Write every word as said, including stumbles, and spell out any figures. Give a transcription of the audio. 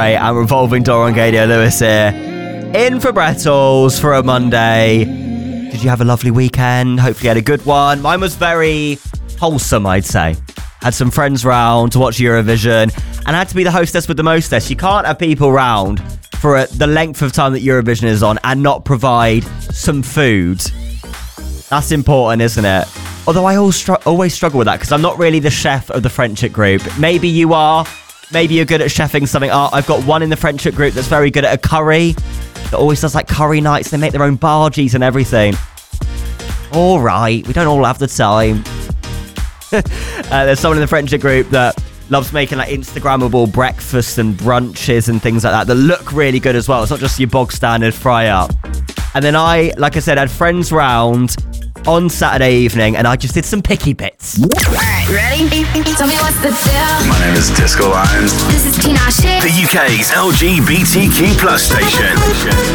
Ray and Revolving Door on Gadio Lewis here. In for Brettles for a Monday. Did you have a lovely weekend? Hopefully you had a good one. Mine was very wholesome, I'd say. Had some friends round to watch Eurovision, and I had to be the hostess with the mostess. You can't have people round for a, the length of time that Eurovision is on and not provide some food. That's important, isn't it? Although I always, str- always struggle with that because I'm not really the chef of the friendship group. Maybe you are. Maybe you're good at chefing something. Oh, I've got one in the friendship group that's very good at a curry. That always does like curry nights. They make their own bargies and everything. All right, we don't all have the time. uh, there's someone in the friendship group that loves making like Instagrammable breakfasts and brunches and things like that that look really good as well. It's not just your bog standard fry up. And then I, like I said, had friends round on Saturday evening and I just did some picky bits. Alright, ready? Tell me what's the deal. My name is Disco Lions. This is Tinashe. The U K's L G B T Q plus station.